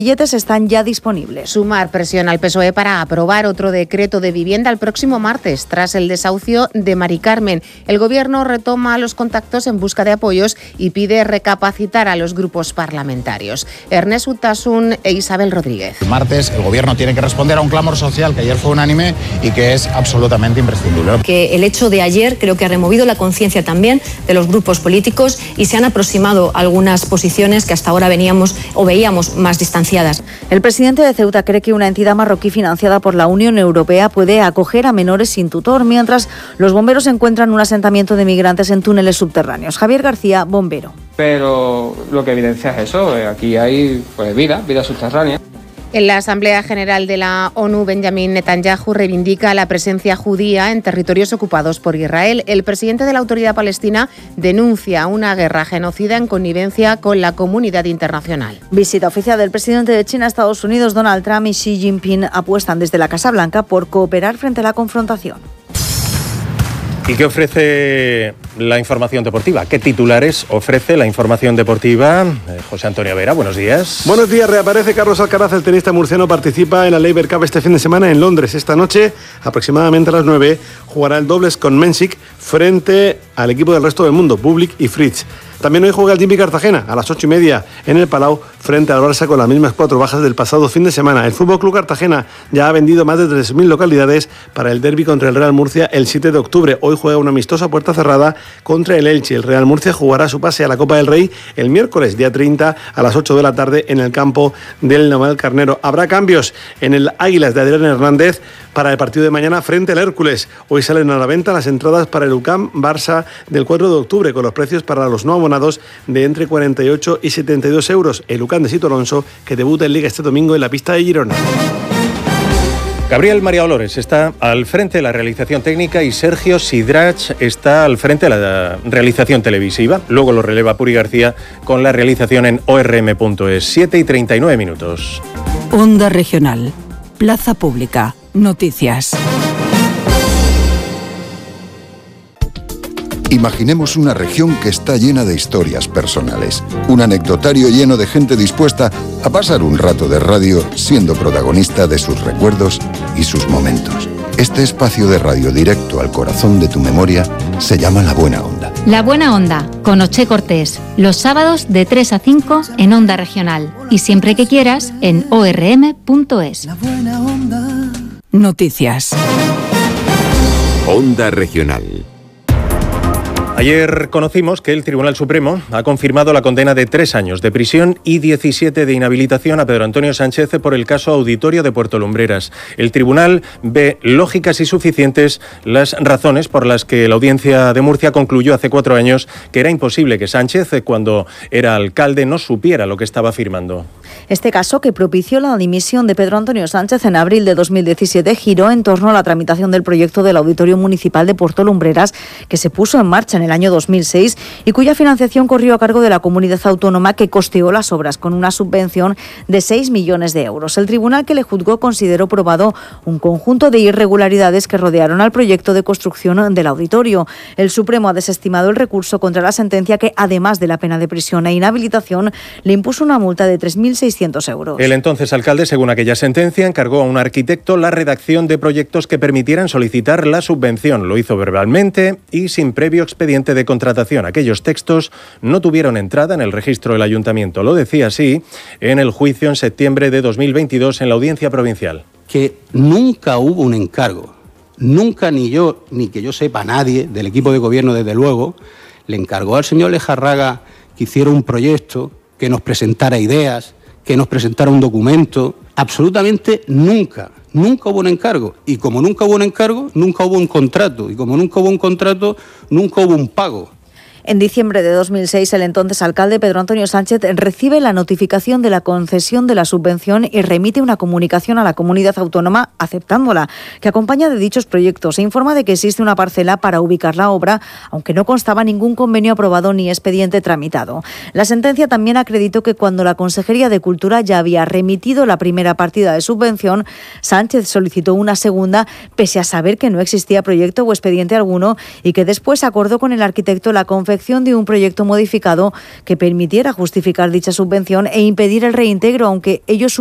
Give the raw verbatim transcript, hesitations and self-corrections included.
billetes están ya disponibles. Sumar presión al P S O E para aprobar otro decreto de vivienda el próximo martes, tras el desahucio de Mari Carmen. El Gobierno retoma los contactos en busca de apoyos y pide recapacitar a los grupos parlamentarios. Ernest Utasun e Isabel Rodríguez. El martes el Gobierno tiene que responder a un clamor social que ayer fue unánime y que es absolutamente imprescindible. Que el hecho de ayer creo que ha removido la conciencia también de los grupos políticos y se han aproximado algunas posiciones que hasta ahora veníamos o veíamos más distanciadas. El presidente de Ceuta cree que una entidad marroquí financiada por la Unión Europea puede acoger a menores sin tutor, mientras los bomberos encuentran un asentamiento de migrantes en túneles subterráneos. Javier García, bombero. Pero lo que evidencia es eso, aquí hay pues, vida, vida subterránea. En la Asamblea General de la ONU, Benjamin Netanyahu reivindica la presencia judía en territorios ocupados por Israel. El presidente de la Autoridad Palestina denuncia una guerra genocida en connivencia con la comunidad internacional. Visita oficial del presidente de China a Estados Unidos. Donald Trump y Xi Jinping apuestan desde la Casa Blanca por cooperar frente a la confrontación. ¿Y qué ofrece la información deportiva? ¿Qué titulares ofrece la información deportiva? Eh, José Antonio Vera, buenos días. Buenos días, reaparece Carlos Alcaraz, el tenista murciano participa en la Laver Cup este fin de semana en Londres. Esta noche, aproximadamente a las nueve, jugará el dobles con Mensik frente al equipo del resto del mundo, Bublik y Fritz. También hoy juega el Jimmy Cartagena a las ocho y media en el Palau frente al Barça con las mismas cuatro bajas del pasado fin de semana. El Fútbol Club Cartagena ya ha vendido más de tres mil localidades para el derbi contra el Real Murcia el siete de octubre. Hoy juega una amistosa puerta cerrada contra el Elche. El Real Murcia jugará su pase a la Copa del Rey el miércoles, día treinta, a las ocho de la tarde en el campo del Navalcarnero. Habrá cambios en el Águilas de Adrián Hernández para el partido de mañana frente al Hércules. Hoy salen a la venta las entradas para el U C A M Barça del cuatro de octubre, con los precios para los no abonados de entre cuarenta y ocho y setenta y dos euros. El U C A M de Sito Alonso, que debuta en Liga este domingo en la pista de Girona. Gabriel María Olores está al frente de la realización técnica y Sergio Sidrach está al frente de la realización televisiva. Luego lo releva Puri García con la realización en o r m punto es. siete y treinta y nueve minutos. Onda Regional. Plaza Pública. Noticias. Imaginemos una región que está llena de historias personales, un anecdotario lleno de gente dispuesta a pasar un rato de radio siendo protagonista de sus recuerdos y sus momentos. Este espacio de radio directo al corazón de tu memoria se llama La Buena Onda. La Buena Onda, con Oche Cortés, los sábados de tres a cinco en Onda Regional y siempre que quieras en o r m punto es. La Buena Onda. Noticias. Onda Regional. Ayer conocimos que el Tribunal Supremo ha confirmado la condena de tres años de prisión y diecisiete de inhabilitación a Pedro Antonio Sánchez por el caso Auditorio de Puerto Lumbreras. El Tribunal ve lógicas y suficientes las razones por las que la Audiencia de Murcia concluyó hace cuatro años que era imposible que Sánchez, cuando era alcalde, no supiera lo que estaba firmando. Este caso, que propició la dimisión de Pedro Antonio Sánchez en abril de dos mil diecisiete, giró en torno a la tramitación del proyecto del Auditorio Municipal de Puerto Lumbreras, que se puso en marcha en el año dos mil seis y cuya financiación corrió a cargo de la comunidad autónoma, que costeó las obras con una subvención de seis millones de euros. El tribunal que le juzgó consideró probado un conjunto de irregularidades que rodearon al proyecto de construcción del auditorio. El Supremo ha desestimado el recurso contra la sentencia, que, además de la pena de prisión e inhabilitación, le impuso una multa de tres mil seiscientos euros. El entonces alcalde, según aquella sentencia, encargó a un arquitecto la redacción de proyectos que permitieran solicitar la subvención. Lo hizo verbalmente y sin previo expediente de contratación. Aquellos textos no tuvieron entrada en el registro del ayuntamiento. Lo decía así en el juicio en septiembre de dos mil veintidós en la Audiencia Provincial. Que nunca hubo un encargo, nunca, ni yo, ni que yo sepa nadie del equipo de gobierno, desde luego, le encargó al señor Lejarraga que hiciera un proyecto, que nos presentara ideas, que nos presentara un documento. Absolutamente nunca. Nunca hubo un encargo, y como nunca hubo un encargo, nunca hubo un contrato, y como nunca hubo un contrato, nunca hubo un pago. En diciembre de dos mil seis, el entonces alcalde Pedro Antonio Sánchez recibe la notificación de la concesión de la subvención y remite una comunicación a la comunidad autónoma aceptándola, que acompaña de dichos proyectos. Se informa de que existe una parcela para ubicar la obra, aunque no constaba ningún convenio aprobado ni expediente tramitado. La sentencia también acreditó que cuando la Consejería de Cultura ya había remitido la primera partida de subvención, Sánchez solicitó una segunda, pese a saber que no existía proyecto o expediente alguno, y que después acordó con el arquitecto la confección confección de un proyecto modificado que permitiera justificar dicha subvención e impedir el reintegro, aunque ellos